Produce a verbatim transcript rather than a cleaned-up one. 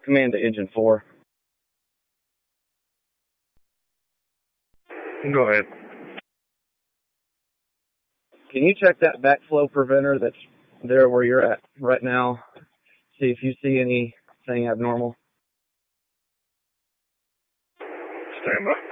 Command to engine four. Go ahead. Can you check that backflow preventer that's there where you're at right now? See if you see anything abnormal. Stand by.